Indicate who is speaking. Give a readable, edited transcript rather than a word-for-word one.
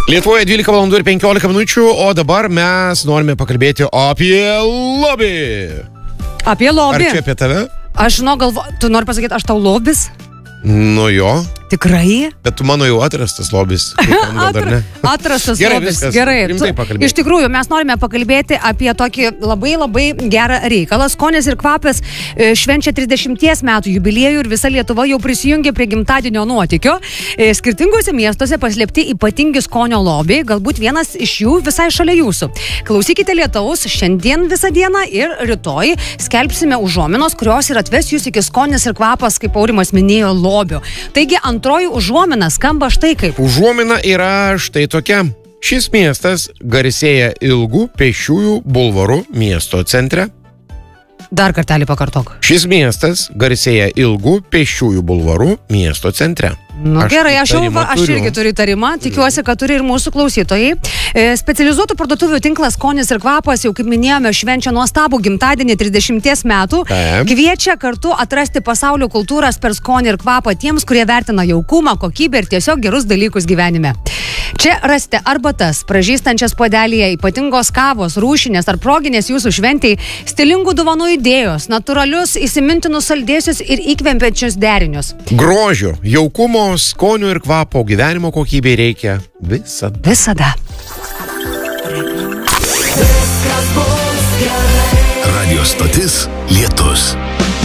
Speaker 1: Lietuvoje 12 valandų ir 15 minučių, o dabar mes norime pakalbėti apie lobį.
Speaker 2: Apie lobį.
Speaker 1: Ar čia apie tave?
Speaker 2: Aš tu nori pasakyti, aš tau lobis?
Speaker 1: Nu jo.
Speaker 2: Tikrai?
Speaker 1: Bet tu mano jau atrastas lobis.
Speaker 2: Atrastas
Speaker 1: Gerai,
Speaker 2: lobis.
Speaker 1: viskas.
Speaker 2: Gerai.
Speaker 1: Rimtai pakalbėti.
Speaker 2: Iš tikrųjų, mes norime pakalbėti apie tokį labai gerą reikalą. Skonis ir kvapas švenčia 30 metų jubiliejų ir visa Lietuva jau prisijungė prie gimtadienio nuotykio. Skirtingose miestuose paslėpti ypatingi skonio lobiai, galbūt vienas iš jų visai šalia jūsų. Klausykite Lietaus šiandien visą dieną ir rytoj skelbsime užuominos, kurios ir atves jūs iki skonis ir kvapas, kaip Aurimas minėjo, lobio. Taigi antroji užuomina skamba štai kaip.
Speaker 1: Užuomina yra štai tokia. Šis miestas garsėja ilgų pėsčiųjų bulvarų miesto centre.
Speaker 2: Dar kartelį pakartok.
Speaker 1: Šis miestas garsėja ilgų pėsčiųjų bulvarų miesto centre.
Speaker 2: Nu, gerai, aš irgi turiu įtarimą, tikiuosi, kad turi ir mūsų klausytojai. Specializuotų parduotuvių tinklas Skonis ir kvapas, jau kaip minėjome, švenčia nuostabų gimtadienį 30 metų. Kviečia kartu atrasti pasaulio kultūras per skonį ir kvapą tiems, kurie vertina jaukumą, kokybę ir tiesiog gerus dalykus gyvenime. Čia rasite arbatas, pražystančias puodelyje, ypatingos kavos, rūšinės ar proginės jūsų šventei, stilingų dovanų idėjos, natūralius, įsimintinus saldėsius ir įkvempiančius derinius.
Speaker 1: Grožio, jaukumo, skonių ir kvapo gyvenimo kokybei reikia visada.
Speaker 2: Visada.
Speaker 3: Radio stotis Lietus.